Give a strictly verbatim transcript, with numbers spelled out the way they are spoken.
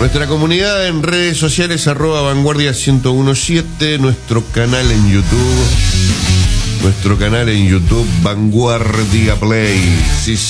Nuestra comunidad en redes sociales, arroba Vanguardia ciento diecisiete, nuestro canal en YouTube, nuestro canal en YouTube, Vanguardia Play. Sí,